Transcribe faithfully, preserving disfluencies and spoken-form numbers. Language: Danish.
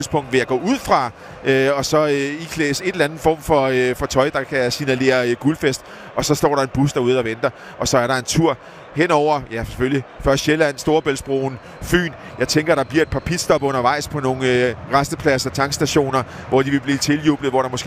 tidspunkt vil jeg gå ud fra, øh, og så øh, iklædes et eller andet form for, øh, for tøj, der kan signalere øh, guldfest. Og så står der en bus derude og venter, og så er der en tur henover, ja selvfølgelig, først Sjælland, Storebæltsbroen, Fyn. Jeg tænker, der bliver et par pitstop undervejs på nogle øh, restepladser, tankstationer, hvor de vil blive tiljublet, hvor der måske